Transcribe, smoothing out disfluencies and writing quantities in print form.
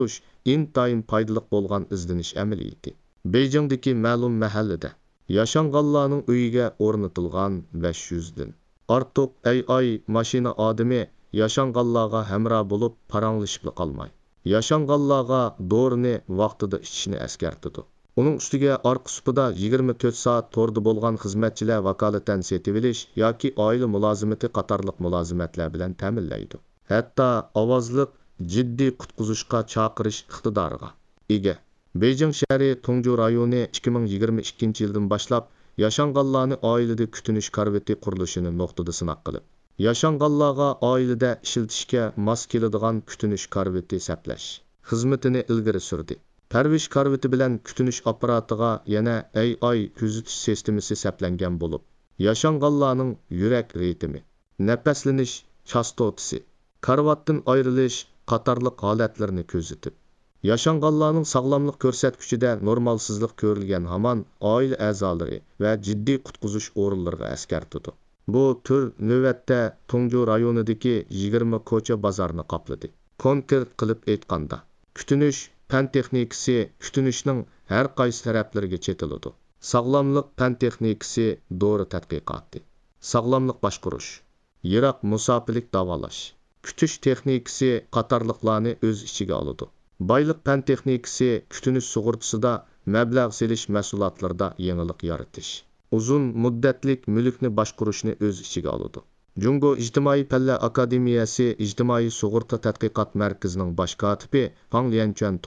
intayin paydalıq bolğan izleniş əməliyyəti. Beyjingdəki məlum məhəllədə yaşanğanlarning uyiga o'rnatilgan 500 dan ortiq AI mashina odami yaşanğanlarga hamroh bo'lib paranglashib qolmay, yaşanğanlarga dorini vaqtida ichishni eskartidi. Uning ustiga orqa supida 24 soat torda bo'lgan xizmatchilar vakolatan setib olish yoki oila mulozimati qatorliq mulozimatlar bilan ta'minlaydi. Hatto ovozliq jiddiy qutqizishga chaqirish iqtidoriga ega. Beyjing shahri Tongju rayoni 2022 yildan boshlab yaşanğanlarni oilada kutinish korveti qurilishini nuqtada sinab qilib, yaşanğanlarga oilada ishlatishga mos keladigan kutinish korveti saplash xizmatini ilgari surdi. Parvish korveti bilan kutinish apparatiga yana AI kuzatish sistemasi saplangan bo'lib, yaşanğanlarning yurak ritmi, nafaslanish chastotasi, karvatdan ayrilish qatorliq holatlarni kuzatib, yaşanğanlarning sog'lomlik ko'rsatkichida normalsizlik ko'rilgan hamon oila a'zolari va jiddiy qutqizish o'rinlariga eskartidi. Bu tur navbatda Tongju rayonidagi 20 ko'cha bozorni qopladi. Konkret qilib aytganda, kutinish fan texnikasi kutinishning har qaysi taraflariga chetiladi. Sog'lomlik fan texnikasi dori tadqiqoti, sog'lomlik boshqarish, yiroq musofirlik davolash, kutish texnikasi qatorliqlarni o'z ichiga oladi. Bayliq fan texnikasi kutinish sug'urtasida mablag' selish mahsulotlarida yangilik yaratish, uzun muddatlik mulkni boshqarishni o'z ichiga oladi. Jungo ijtimoiy fanlar akademiyasi ijtimoiy sug'urta tadqiqot markazining bosh kotibi Fang Lianchuan